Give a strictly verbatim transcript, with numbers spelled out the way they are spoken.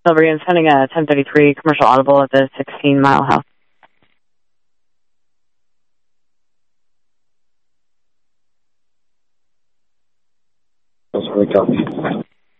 Silver, I'm sending a ten thirty-three commercial audible at the sixteen Mile House. That's what we got.